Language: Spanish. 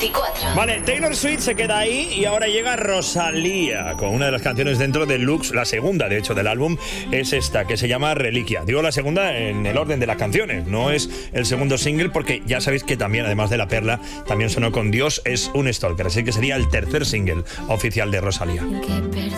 24. Vale, Taylor Swift se queda ahí y ahora llega Rosalía con una de las canciones dentro del Lux, la segunda de hecho del álbum es esta que se llama Reliquia. Digo la segunda en el orden de las canciones, no es el segundo single porque ya sabéis que también además de La Perla también sonó con Dios es un stalker, así que sería el tercer single oficial de Rosalía.